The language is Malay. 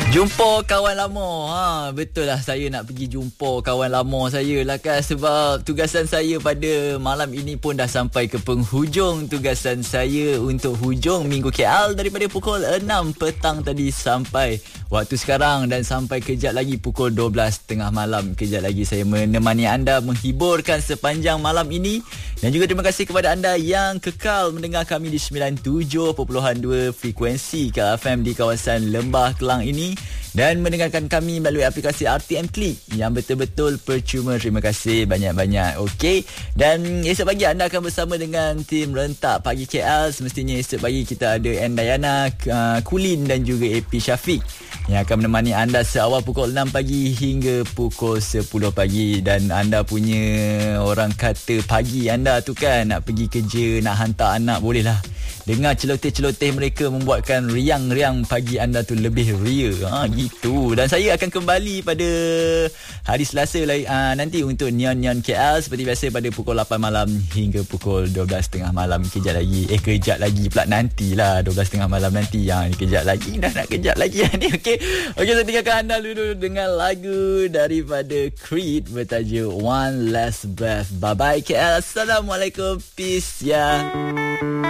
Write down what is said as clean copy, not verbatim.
Jumpa kawan lama. Betul lah, saya nak pergi jumpa kawan lama saya lah kan. Sebab tugasan saya pada malam ini pun dah sampai ke penghujung. Tugasan saya untuk hujung Minggu KL daripada pukul 6 petang tadi sampai waktu sekarang. Dan sampai kejap lagi pukul 12.30 malam. Kejap lagi saya menemani anda, menghiburkan sepanjang malam ini. Dan juga terima kasih kepada anda yang kekal mendengar kami di 97.2 frekuensi KFM di kawasan Lembah Kelang ini. Dan mendengarkan kami melalui aplikasi RTM Click yang betul-betul percuma. Terima kasih banyak-banyak. Okey. Dan esok pagi anda akan bersama dengan tim Rentak Pagi KL. Semestinya esok pagi kita ada Dayana, Kulin dan juga AP Syafiq yang akan menemani anda seawal pukul 6 pagi hingga pukul 10 pagi. Dan anda punya orang kata pagi anda tu kan, nak pergi kerja, nak hantar anak, bolehlah dengar celoteh-celoteh mereka membuatkan riang-riang pagi anda tu lebih ria. Gitu. Dan saya akan kembali pada hari Selasa nanti untuk Neon KL seperti biasa pada pukul 8 malam hingga pukul 12.30 malam. Kejap lagi pula, nantilah 12.30 malam nanti. Kejap lagi, dah nak kejap lagi ni. Okey, saya tinggalkan anda dulu dengan lagu daripada Creed bertajuk One Last Breath. Bye bye KL. Assalamualaikum. Peace ya.